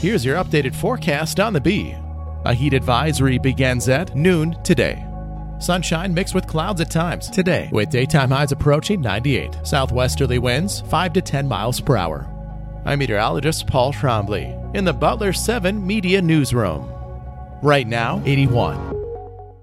Here's your updated forecast on the Bee. A heat advisory begins at noon today. Sunshine mixed with clouds at times today, with daytime highs approaching 98. Southwesterly winds 5 to 10 miles per hour. I'm meteorologist Paul Trombley in the Butler 7 Media Newsroom. Right now, 81.